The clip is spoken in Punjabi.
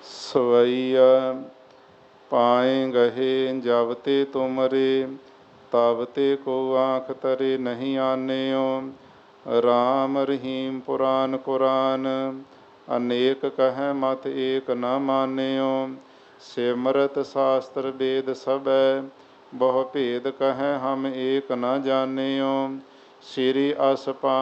ਸਵਈਆ ਪਾਏ ਗਹੇ ਜਬ ਤੇ ਤੁਮਰੇ, ਤਬ ਤੇ ਕੋ ਆਂਖ ਤਰੇ ਨਹੀਂ ਆਨਿਓ। ਰਾਮ ਰਹੀਮ ਪੁਰਾਨ ਕੁਰਾਨ, ਅਨੇਕ ਕਹਿ ਮਤ ਏਕ ਨ ਮਾਨਿਓ। ਸਿਮਰਤ ਸ਼ਾਸਤਰ ਵੇਦ ਸਭੈ, ਬਹੁ ਭੇਦ ਕਹਿ ਹਮ ਏਕ ਨ ਜਾਨਿਓ। ਸ੍ਰੀ ਅਸਪਾ